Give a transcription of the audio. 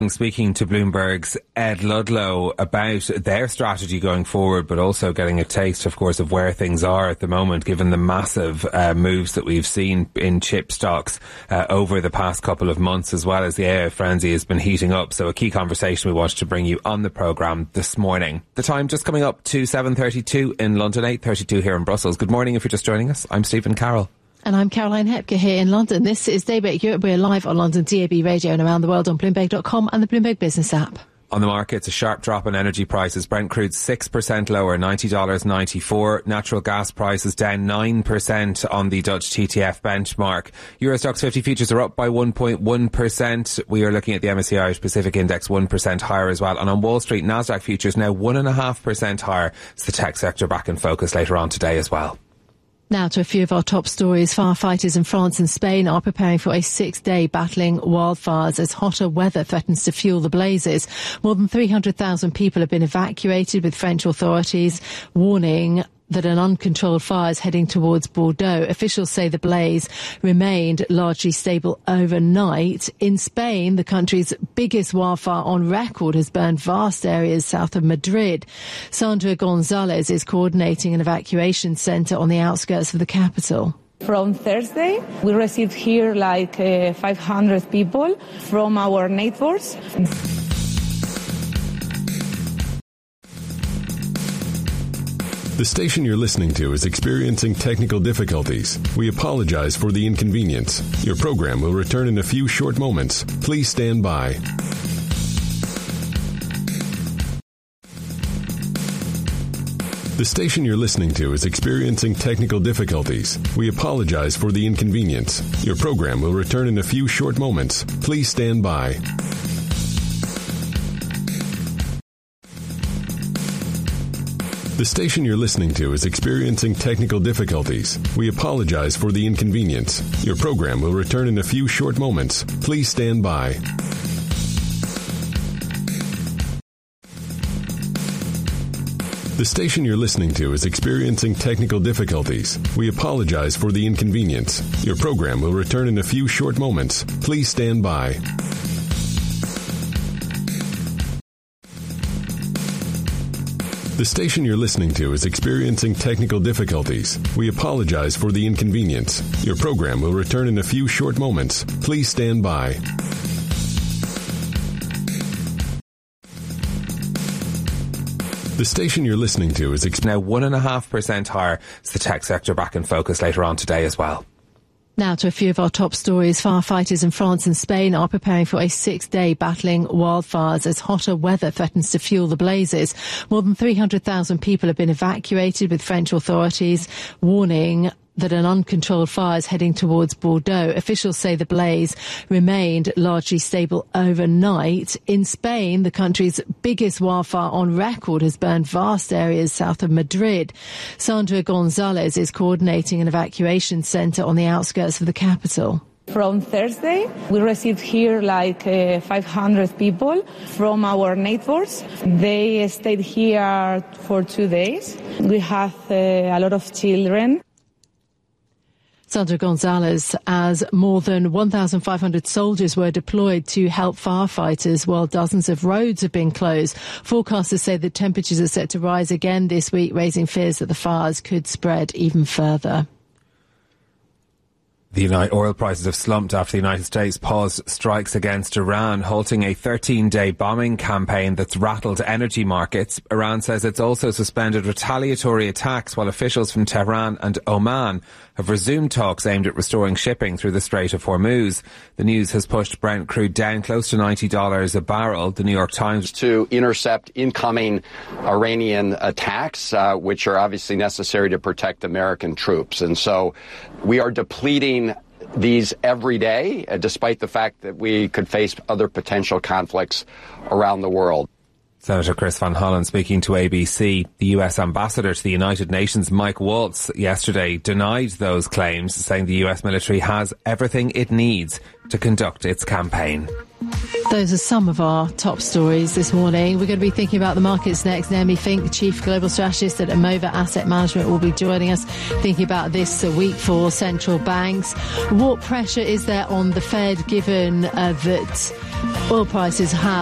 Speaking to Bloomberg's Ed Ludlow about their strategy going forward, but also getting a taste, of course, of where things are at the moment, given the massive moves that we've seen in chip stocks over the past couple of months, as well as the AI frenzy has been heating up. So a key conversation we wanted to bring you on the programme this morning. The time just coming up to 7:32 in London, 8:32 here in Brussels. Good morning if you're just joining us. I'm Stephen Carroll. And I'm Caroline Hepker here in London. This is Daybreak Europe. We're live on London DAB radio and around the world on Bloomberg.com and the Bloomberg Business app. On the markets, a sharp drop in energy prices. Brent crude 6% lower, $90.94. Natural gas prices down 9% on the Dutch TTF benchmark. Euro Stoxx 50 futures are up by 1.1%. We are looking at the MSCI Irish Pacific Index 1% higher as well. And on Wall Street, Nasdaq futures now 1.5% higher. It's the tech sector back in focus later on today as well. Now to a few of our top stories. Firefighters in France and Spain are preparing for a 6-day battling wildfires as hotter weather threatens to fuel the blazes. More than 300,000 people have been evacuated, with French authorities warning that an uncontrolled fire is heading towards Bordeaux. Officials say the blaze remained largely stable overnight. In Spain, the country's biggest wildfire on record has burned vast areas south of Madrid. Sandra Gonzalez is coordinating an evacuation centre on the outskirts of the capital. From Thursday, we received here 500 people from our neighbors. The station you're listening to is experiencing technical difficulties. We apologize for the inconvenience. Your program will return in a few short moments. Please stand by. The station you're listening to is experiencing technical difficulties. We apologize for the inconvenience. Your program will return in a few short moments. Please stand by. The station you're listening to is experiencing technical difficulties. We apologize for the inconvenience. Your program will return in a few short moments. Please stand by. The station you're listening to is experiencing technical difficulties. We apologize for the inconvenience. Your program will return in a few short moments. Please stand by. The station you're listening to is experiencing technical difficulties. We apologize for the inconvenience. Your program will return in a few short moments. Please stand by. The station you're listening to is now 1.5% higher. It's the tech sector back in focus later on today as well. Now to a few of our top stories. Firefighters in France and Spain are preparing for a 6-day battling wildfires as hotter weather threatens to fuel the blazes. More than 300,000 people have been evacuated, with French authorities warning that an uncontrolled fire is heading towards Bordeaux. Officials say the blaze remained largely stable overnight. In Spain, the country's biggest wildfire on record has burned vast areas south of Madrid. Sandra Gonzalez is coordinating an evacuation centre on the outskirts of the capital. From Thursday, we received here 500 people from our neighbors. They stayed here for 2 days. We have a lot of children. Sandra Gonzalez, as more than 1,500 soldiers were deployed to help firefighters while dozens of roads have been closed. Forecasters say the temperatures are set to rise again this week, raising fears that the fires could spread even further. The oil prices have slumped after the United States paused strikes against Iran, halting a 13-day bombing campaign that's rattled energy markets. Iran says it's also suspended retaliatory attacks, while officials from Tehran and Oman have resumed talks aimed at restoring shipping through the Strait of Hormuz. The news has pushed Brent crude down close to $90 a barrel. The New York Times to intercept incoming Iranian attacks, which are obviously necessary to protect American troops. And so we are depleting these every day, despite the fact that we could face other potential conflicts around the world. Senator Chris Van Hollen speaking to ABC. The US ambassador to the United Nations, Mike Waltz, yesterday denied those claims, saying the US military has everything it needs to conduct its campaign. Those are some of our top stories this morning. We're going to be thinking about the markets next. Naomi Fink, Chief Global Strategist at Amova Asset Management, will be joining us, thinking about this week for central banks. What pressure is there on the Fed, given that Oil prices have